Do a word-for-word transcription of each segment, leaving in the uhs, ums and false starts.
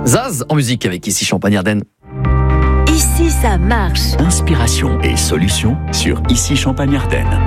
Zaz en musique avec Ici Champagne-Ardenne. Ici ça marche. Inspiration et solutions sur Ici Champagne-Ardenne.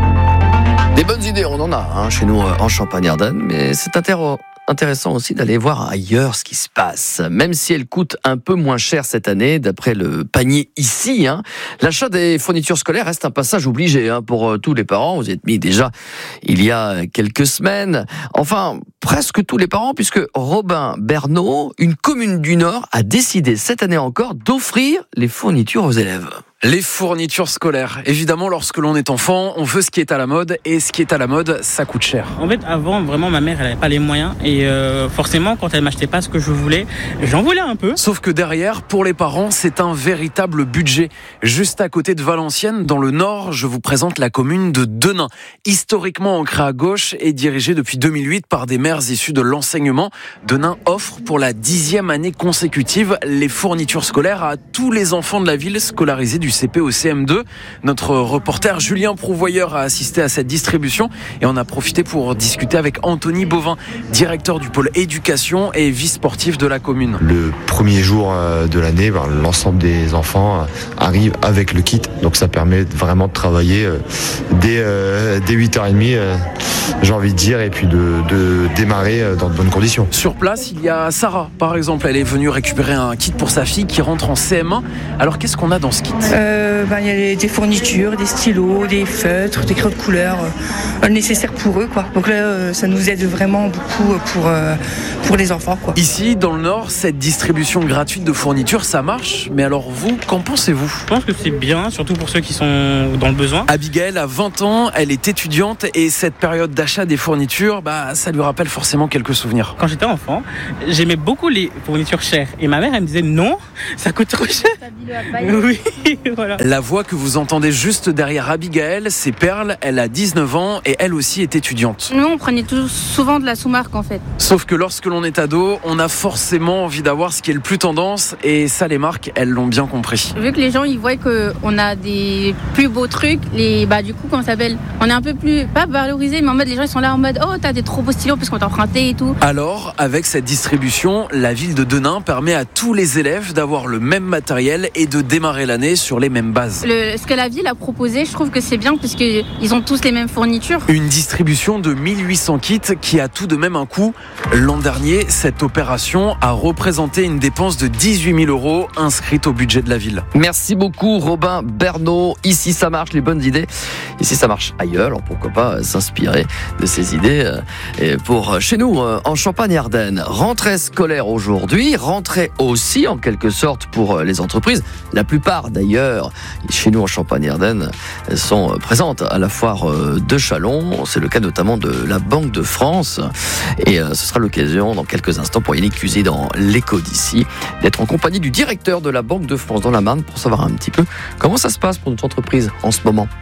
Des bonnes idées, on en a hein, chez nous en Champagne-Ardenne, mais c'est intéressant. Intéressant aussi d'aller voir ailleurs ce qui se passe. Même si elle coûte un peu moins cher cette année, d'après le panier ici, hein, l'achat des fournitures scolaires reste un passage obligé hein, pour euh, tous les parents. Vous y êtes mis déjà il y a quelques semaines. Enfin, presque tous les parents, puisque Robin Bernot, une commune du Nord, a décidé cette année encore d'offrir les fournitures aux élèves. Les fournitures scolaires. Évidemment, lorsque l'on est enfant, on veut ce qui est à la mode, et ce qui est à la mode, ça coûte cher. En fait, avant, vraiment, ma mère, elle n'avait pas les moyens, et euh, forcément, quand elle m'achetait pas ce que je voulais, j'en voulais un peu. Sauf que derrière, pour les parents, c'est un véritable budget. Juste à côté de Valenciennes, dans le Nord, je vous présente la commune de Denain. Historiquement ancrée à gauche et dirigée depuis deux mille huit par des mères issues de l'enseignement, Denain offre pour la dixième année consécutive les fournitures scolaires à tous les enfants de la ville scolarisés du C P au C M deux. Notre reporter Julien Prouvoyeur a assisté à cette distribution et on a profité pour discuter avec Anthony Bovin, directeur du pôle éducation et vice-sportif de la commune. Le premier jour de l'année, l'ensemble des enfants arrivent avec le kit, donc ça permet vraiment de travailler dès, dès huit heures trente, j'ai envie de dire, et puis de, de démarrer dans de bonnes conditions. Sur place, il y a Sarah, par exemple. Elle est venue récupérer un kit pour sa fille qui rentre en C M un. Alors qu'est-ce qu'on a dans ce kit ? Euh, ben, y a des fournitures, des stylos, des feutres, des crayons de couleur, euh, nécessaires pour eux, quoi. Donc là, euh, ça nous aide vraiment beaucoup pour, euh, pour les enfants, quoi. Ici, dans le Nord, cette distribution gratuite de fournitures, ça marche. Mais alors vous, qu'en pensez-vous ? Je pense que c'est bien, surtout pour ceux qui sont dans le besoin. Abigail a vingt ans, elle est étudiante et cette période d'achat des fournitures, bah, ça lui rappelle forcément quelques souvenirs. Quand j'étais enfant, j'aimais beaucoup les fournitures chères. Et ma mère, elle me disait non, ça coûte trop cher. Oui, voilà. La voix que vous entendez juste derrière Abigail, c'est Perle. Elle a dix-neuf ans et elle aussi est étudiante. Nous, on prenait tout, souvent de la sous-marque en fait. Sauf que lorsque l'on est ado, on a forcément envie d'avoir ce qui est le plus tendance et ça, les marques, elles l'ont bien compris. Vu que les gens, ils voient qu'on a des plus beaux trucs, les, bah, du coup, comment ça s'appelle ? On est un peu plus, pas valorisé, mais en mode, les gens, ils sont là en mode, oh, t'as des trop beaux stylos parce qu'on t'a emprunté et tout. Alors, avec cette distribution, la ville de Denain permet à tous les élèves d'avoir le même matériel et de démarrer l'année sur les mêmes bases. Le, ce que la ville a proposé, je trouve que c'est bien parce qu'ils ont tous les mêmes fournitures. Une distribution de mille huit cents kits qui a tout de même un coût. L'an dernier, cette opération a représenté une dépense de dix-huit mille euros inscrite au budget de la ville. Merci beaucoup Robin Bernot. Ici ça marche, les bonnes idées. Ici ça marche ailleurs, alors pourquoi pas s'inspirer de ces idées pour chez nous en Champagne-Ardenne. Rentrée scolaire aujourd'hui, rentrée aussi en quelque sorte pour les entreprises. La plupart d'ailleurs, chez nous en Champagne-Ardenne, sont présentes à la foire de Châlons. C'est le cas notamment de la Banque de France. Et ce sera l'occasion dans quelques instants pour Yannick Cusy dans l'écho d'ici d'être en compagnie du directeur de la Banque de France dans la Marne pour savoir un petit peu comment ça se passe pour notre entreprise en ce moment.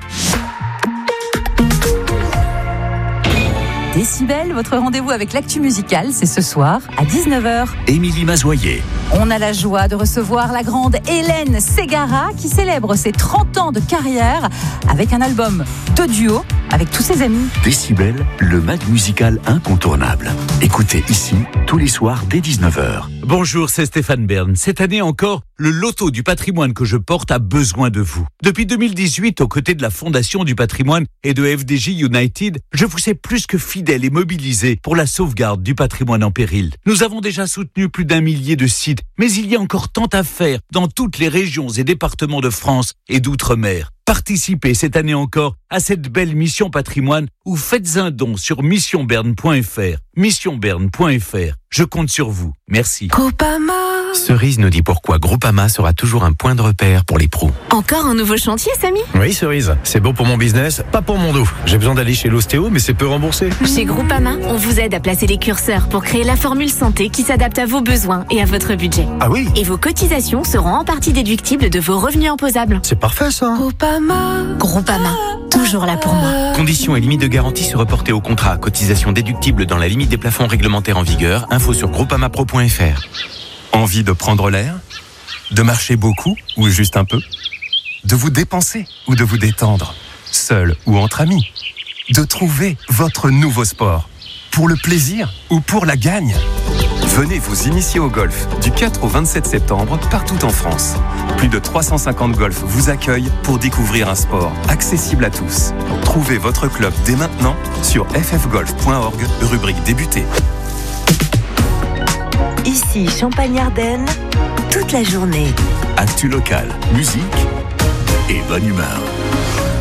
Décibel, votre rendez-vous avec l'actu musicale, c'est ce soir à dix-neuf heures. Émilie Mazoyer. On a la joie de recevoir la grande Hélène Ségara qui célèbre ses trente ans de carrière avec un album de duo avec tous ses amis. Décibel, le mag musical incontournable. Écoutez ici tous les soirs dès dix-neuf heures. Bonjour, c'est Stéphane Bern. Cette année encore, le loto du patrimoine que je porte a besoin de vous. Depuis deux mille dix-huit, aux côtés de la Fondation du patrimoine et de F D J United, je vous ai plus que fidèle et mobilisé pour la sauvegarde du patrimoine en péril. Nous avons déjà soutenu plus d'un millier de sites, mais il y a encore tant à faire dans toutes les régions et départements de France et d'outre-mer. Participez cette année encore à cette belle mission patrimoine ou faites un don sur mission berne point f r. mission berne point f r. Je compte sur vous. Merci. Groupama. Cerise nous dit pourquoi Groupama sera toujours un point de repère pour les pros. Encore un nouveau chantier, Samy ? Oui, Cerise. C'est bon pour mon business, pas pour mon dos. J'ai besoin d'aller chez l'ostéo, mais c'est peu remboursé. Chez Groupama, on vous aide à placer les curseurs pour créer la formule santé qui s'adapte à vos besoins et à votre budget. Ah oui ? Et vos cotisations seront en partie déductibles de vos revenus imposables. C'est parfait, ça. Groupama. Groupama. Toujours là pour moi. Conditions et limites de garantie se reporter au contrat. Cotisation déductible dans la limite des plafonds réglementaires en vigueur. Info sur groupama pro point f r. Envie de prendre l'air ? De marcher beaucoup ou juste un peu ? De vous dépenser ou de vous détendre ? Seul ou entre amis ? De trouver votre nouveau sport ? Pour le plaisir ou pour la gagne ? Venez vous initier au golf du quatre au vingt-sept septembre partout en France. Plus de trois cent cinquante golfs vous accueillent pour découvrir un sport accessible à tous. Trouvez votre club dès maintenant sur f f golf point org, rubrique débuter. Ici Champagne-Ardenne, toute la journée. Actu local, musique et bonne humeur.